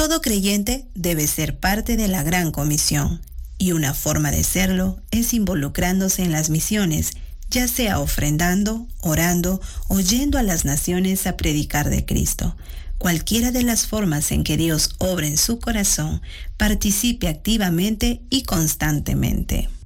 Todo creyente debe ser parte de la Gran Comisión, y una forma de serlo es involucrándose en las misiones, ya sea ofrendando, orando o yendo a las naciones a predicar de Cristo. Cualquiera de las formas en que Dios obra en su corazón, participe activamente y constantemente.